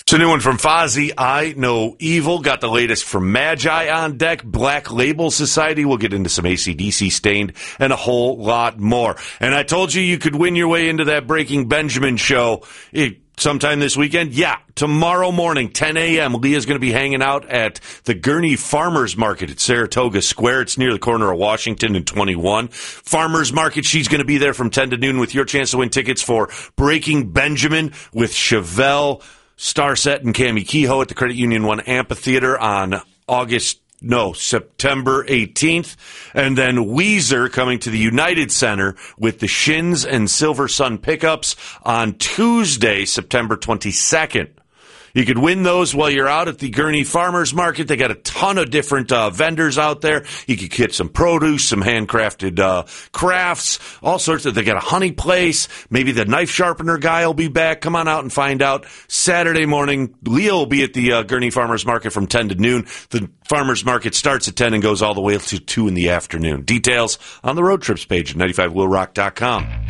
It's a new one from Fozzy, I Know Evil. Got the latest from Magi on deck. Black Label Society. We'll get into some AC/DC Stained and a whole lot more. And I told you could win your way into that Breaking Benjamin show sometime this weekend. Yeah, tomorrow morning, 10 a.m., Leah's going to be hanging out at the Gurney Farmers Market at Saratoga Square. It's near the corner of Washington and 21. Farmers Market, she's going to be there from 10 to noon with your chance to win tickets for Breaking Benjamin with Chevelle, Starset, and Cammie Kehoe at the Credit Union One Amphitheater on September 18th. And then Weezer coming to the United Center with the Shins and Silver Sun Pickups on Tuesday, September 22nd. You could win those while you're out at the Gurney Farmers Market. They got a ton of different vendors out there. You could get some produce, some handcrafted crafts, all sorts of. They got a honey place. Maybe the knife sharpener guy will be back. Come on out and find out. Saturday morning, Leah will be at the Gurney Farmers Market from 10 to noon. The Farmers Market starts at 10 and goes all the way to 2 in the afternoon. Details on the road trips page at 95willrock.com.